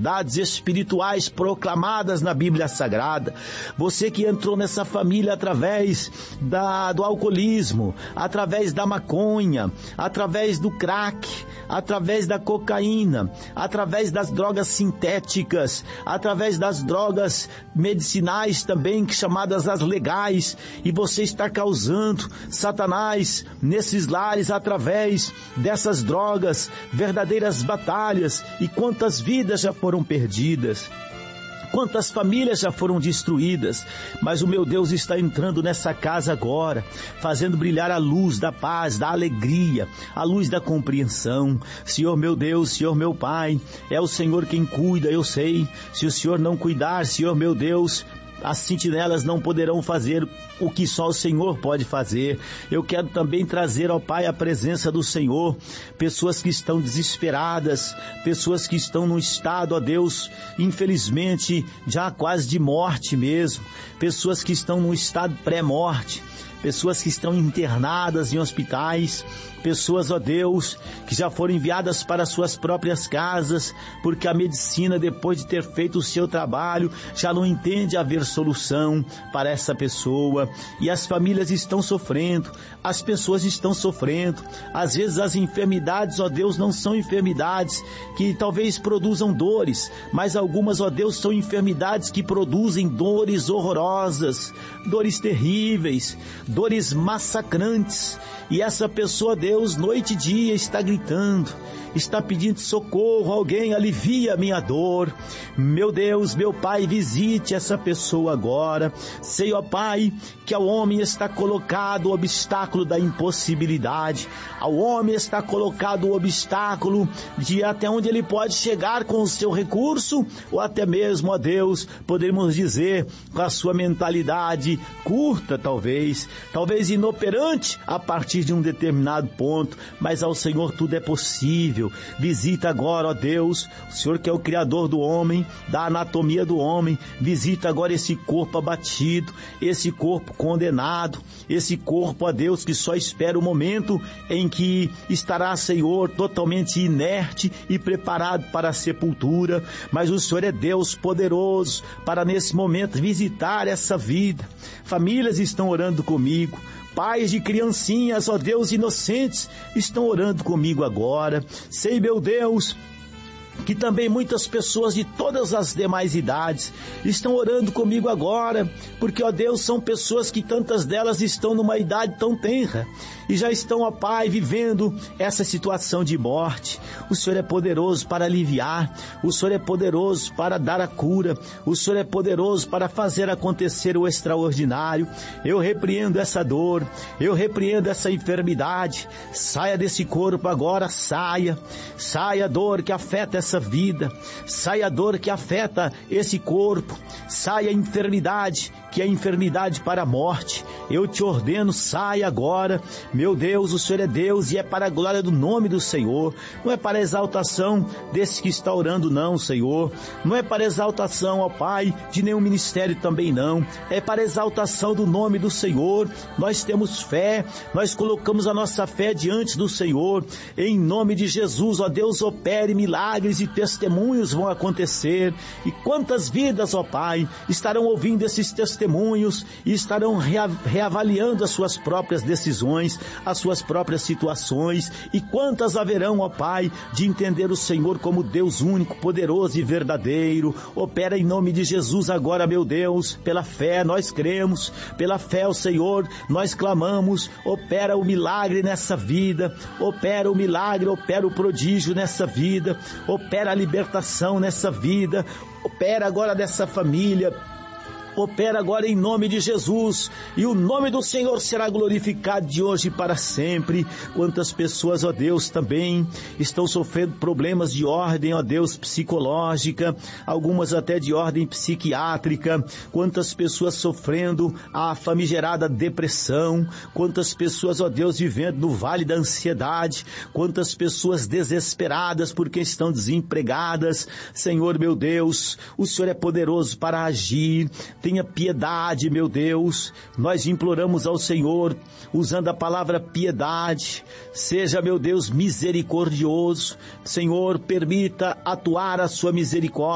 verdades espirituais proclamadas na Bíblia Sagrada. Você que entrou nessa família através do alcoolismo, através da maconha, através do crack, através da cocaína, através das drogas sintéticas, através das drogas medicinais também, chamadas as legais, e você está causando, Satanás, nesses lares, através dessas drogas, verdadeiras batalhas. E quantas vidas já foram perdidas, quantas famílias já foram destruídas, mas o meu Deus está entrando nessa casa agora, fazendo brilhar a luz da paz, da alegria, a luz da compreensão. Senhor meu Deus, Senhor meu Pai, é o Senhor quem cuida, eu sei. Se o Senhor não cuidar, Senhor meu Deus, as sentinelas não poderão fazer o que só o Senhor pode fazer. Eu quero também trazer, ó Pai, a presença do Senhor, pessoas que estão desesperadas, pessoas que estão num estado, ó Deus, infelizmente, já quase de morte mesmo, pessoas que estão num estado pré-morte, pessoas que estão internadas em hospitais, pessoas, ó Deus, que já foram enviadas para suas próprias casas, porque a medicina, depois de ter feito o seu trabalho, já não entende haver solução para essa pessoa, e as famílias estão sofrendo, as pessoas estão sofrendo. Às vezes as enfermidades, ó Deus, não são enfermidades que talvez produzam dores, mas algumas, ó Deus, são enfermidades que produzem dores horrorosas, dores terríveis, dores massacrantes, e essa pessoa, Deus, noite e dia está gritando, está pedindo socorro, alguém alivia a minha dor. Meu Deus, meu Pai, visite essa pessoa agora. Sei, ó Pai, que ao homem está colocado o obstáculo da impossibilidade, ao homem está colocado o obstáculo de até onde ele pode chegar com o seu recurso, ou até mesmo, ó Deus, podemos dizer, com a sua mentalidade curta, talvez inoperante a partir de um determinado ponto, mas ao Senhor tudo é possível. Visita agora, ó Deus, o Senhor que é o Criador do homem, da anatomia do homem, visita agora esse corpo abatido, esse corpo condenado, esse corpo, ó Deus, que só espera o momento em que estará, Senhor, totalmente inerte e preparado para a sepultura, mas o Senhor é Deus poderoso para nesse momento visitar essa vida. Famílias estão orando comigo, pais de criancinhas, ó Deus, inocentes, estão orando comigo agora. Sei, meu Deus, que também muitas pessoas de todas as demais idades estão orando comigo agora, porque, ó Deus, são pessoas que tantas delas estão numa idade tão tenra e já estão, ó Pai, vivendo essa situação de morte. O Senhor é poderoso para aliviar, o Senhor é poderoso para dar a cura, o Senhor é poderoso para fazer acontecer o extraordinário. Eu repreendo essa dor, eu repreendo essa enfermidade. Saia desse corpo agora, saia a dor que afeta essa vida, saia a dor que afeta esse corpo, saia a enfermidade, que é enfermidade para a morte. Eu te ordeno, saia agora. Meu Deus, o Senhor é Deus e é para a glória do nome do Senhor. Não é para a exaltação desse que está orando, não, Senhor. Não é para a exaltação, ó Pai, de nenhum ministério também não. É para a exaltação do nome do Senhor. Nós temos fé, nós colocamos a nossa fé diante do Senhor. Em nome de Jesus, ó Deus, opere milagres e testemunhos vão acontecer. E quantas vidas, ó Pai, estarão ouvindo esses testemunhos e estarão reavaliando as suas próprias decisões, as suas próprias situações, e quantas haverão, ó Pai, de entender o Senhor como Deus único, poderoso e verdadeiro. Opera em nome de Jesus agora, meu Deus. Pela fé nós cremos, pela fé, ó Senhor, nós clamamos. Opera o milagre nessa vida, opera o milagre, opera o prodígio nessa vida, opera a libertação nessa vida, opera agora dessa família, opera agora em nome de Jesus, e o nome do Senhor será glorificado de hoje para sempre. Quantas pessoas, ó Deus, também estão sofrendo problemas de ordem, ó Deus, psicológica, algumas até de ordem psiquiátrica. Quantas pessoas sofrendo a famigerada depressão, quantas pessoas, ó Deus, vivendo no vale da ansiedade, quantas pessoas desesperadas porque estão desempregadas. Senhor, meu Deus, o Senhor é poderoso para agir. Tenha piedade, meu Deus. Nós imploramos ao Senhor, usando a palavra piedade. Seja, meu Deus, misericordioso. Senhor, permita atuar a sua misericórdia